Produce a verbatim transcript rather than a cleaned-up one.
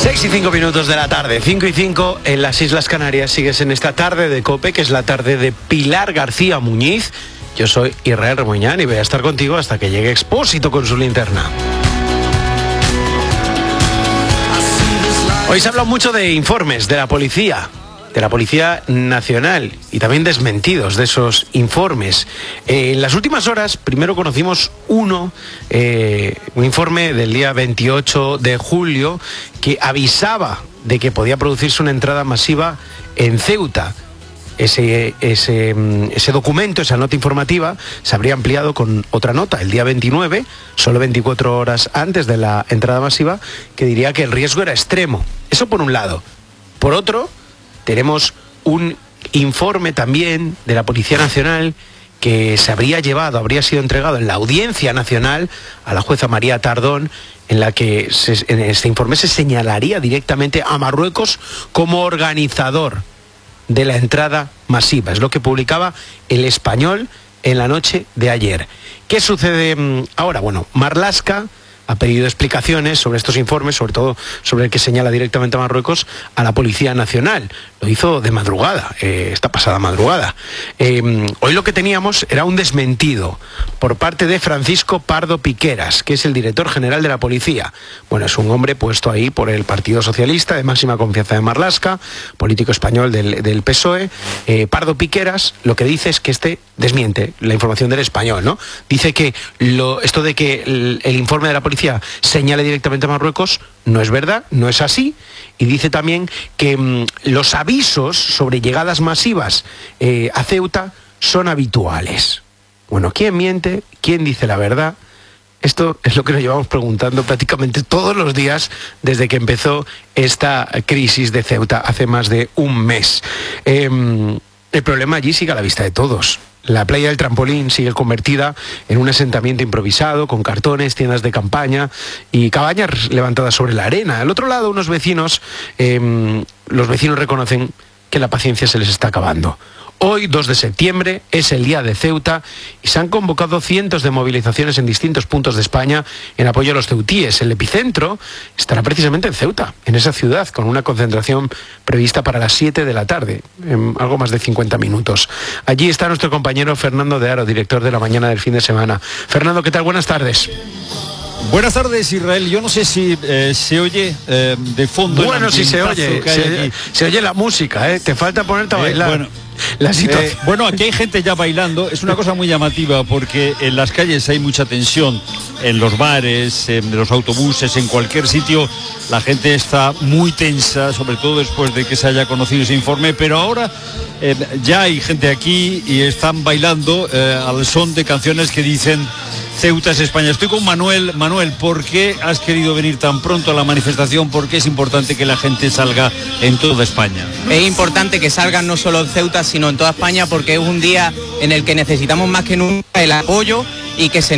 seis y cinco minutos de la tarde, cinco y cinco en las Islas Canarias. Sigues en esta tarde de COPE, que es la tarde de Pilar García Muñiz. Yo soy Israel Remoñán y voy a estar contigo hasta que llegue Expósito con su linterna. Hoy se ha hablado mucho de informes de la policía, de la Policía Nacional, y también desmentidos de esos informes. Eh, en las últimas horas, primero conocimos uno, eh, un informe del día veintiocho de julio, que avisaba de que podía producirse una entrada masiva en Ceuta. Ese, ese, ese documento, esa nota informativa, se habría ampliado con otra nota el día veintinueve, solo veinticuatro horas antes de la entrada masiva, que diría que el riesgo era extremo. Eso por un lado. Por otro, tenemos un informe también de la Policía Nacional que se habría llevado, habría sido entregado en la Audiencia Nacional a la jueza María Tardón, en la que se, en este informe se señalaría directamente a Marruecos como organizador de la entrada masiva. Es lo que publicaba El Español en la noche de ayer. ¿Qué sucede ahora? Bueno, Marlaska ha pedido explicaciones sobre estos informes, sobre todo sobre el que señala directamente a Marruecos, a la Policía Nacional. Lo hizo de madrugada, eh, esta pasada madrugada. Eh, hoy lo que teníamos era un desmentido por parte de Francisco Pardo Piqueras, que es el director general de la policía. Bueno, es un hombre puesto ahí por el Partido Socialista, de máxima confianza de Marlaska, político español del, del P S O E. Eh, Pardo Piqueras lo que dice es que este desmiente la información del Español, ¿no? Dice que lo, esto de que el, el informe de la policía señale directamente a Marruecos no es verdad, no es así, y dice también que mmm, los avisos sobre llegadas masivas eh, a Ceuta son habituales. Bueno, ¿quién miente? ¿Quién dice la verdad? Esto es lo que nos llevamos preguntando prácticamente todos los días desde que empezó esta crisis de Ceuta hace más de un mes. Eh, el problema allí sigue a la vista de todos. La playa del Trampolín sigue convertida en un asentamiento improvisado, con cartones, tiendas de campaña y cabañas levantadas sobre la arena. Al otro lado, unos vecinos, eh, los vecinos reconocen que la paciencia se les está acabando. Hoy, dos de septiembre, es el día de Ceuta y se han convocado cientos de movilizaciones en distintos puntos de España en apoyo a los ceutíes. El epicentro estará precisamente en Ceuta, en esa ciudad, con una concentración prevista para las siete de la tarde, en algo más de cincuenta minutos. Allí está nuestro compañero Fernando de Aro, director de La Mañana del Fin de Semana. Fernando, ¿qué tal? Buenas tardes. Buenas tardes, Israel. Yo no sé si eh, se oye eh, de fondo. Bueno, si se oye, se, se oye la música, ¿eh? Te falta ponerte a bailar. Eh, bueno. La situación. Eh, bueno, aquí hay gente ya bailando. Es una cosa muy llamativa porque en las calles hay mucha tensión, en los bares, en los autobuses, en cualquier sitio la gente está muy tensa, sobre todo después de que se haya conocido ese informe, pero ahora eh, ya hay gente aquí y están bailando eh, al son de canciones que dicen Ceuta es España. Estoy con Manuel. Manuel, ¿por qué has querido venir tan pronto a la manifestación? ¿Por qué es importante que la gente salga en toda España? Es importante que salgan no solo en Ceuta, sino en toda España, porque es un día en el que necesitamos más que nunca el apoyo y que se